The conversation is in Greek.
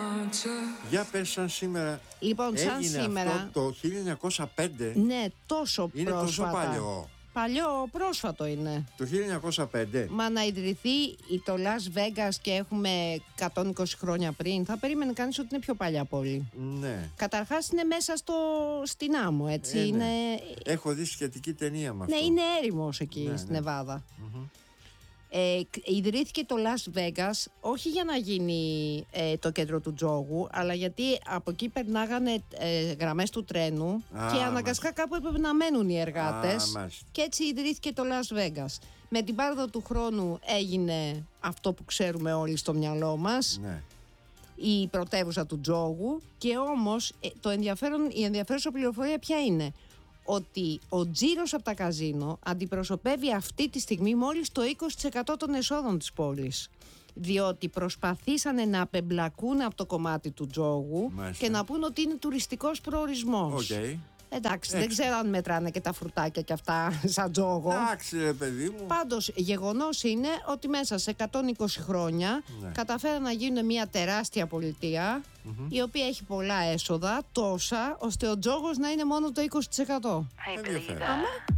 Για πες σαν σήμερα. Λοιπόν, σαν έγινε σήμερα. Αυτό το 1905. Ναι, τόσο είναι πρόσφατα. τόσο παλιό. Παλιό, πρόσφατο είναι. Το 1905. Μα να ιδρυθεί το Las Vegas και έχουμε 120 χρόνια πριν, θα περίμενε κανείς ότι είναι πιο παλιά πόλη. Ναι. Καταρχάς είναι μέσα στην άμμο, έτσι. Ναι. Είναι... Έχω δει σχετική ταινία με αυτό. Ναι, είναι έρημος εκεί, Ναι, στην ναι. Νεβάδα. Ιδρύθηκε το Las Vegas όχι για να γίνει το κέντρο του τζόγου, αλλά γιατί από εκεί περνάγανε γραμμές του τρένου και αναγκαστικά κάπου έπρεπε να μένουν οι εργάτες, και έτσι ιδρύθηκε το Las Vegas. Με την πάροδο του χρόνου έγινε αυτό που ξέρουμε όλοι στο μυαλό μας, Ναι. η πρωτεύουσα του τζόγου. Και όμως η ενδιαφέρουσα πληροφορία ποια είναι? Ότι ο τζίρος από τα καζίνο αντιπροσωπεύει αυτή τη στιγμή μόλις το 20% των εσόδων της πόλης. Διότι προσπαθήσανε να απεμπλακούν από το κομμάτι του τζόγου. Μάλιστα. Και να πούν ότι είναι τουριστικός προορισμός. Okay. Εντάξει, δεν ξέρω αν μετράνε και τα φρουτάκια και αυτά σαν τζόγο. Εντάξει, ρε παιδί μου. Πάντως, γεγονός είναι ότι μέσα σε 120 χρόνια καταφέραν να γίνουν μια τεράστια πολιτεία, η οποία έχει πολλά έσοδα, τόσα ώστε ο τζόγος να είναι μόνο το 20%. Ενδιαφέρον.